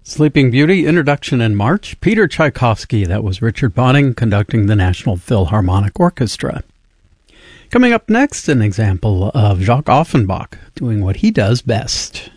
Sleeping Beauty, Introduction and March, Peter Tchaikovsky. That was Richard Bonning conducting the National Philharmonic Orchestra. Coming up next, an example of Jacques Offenbach doing what he does best.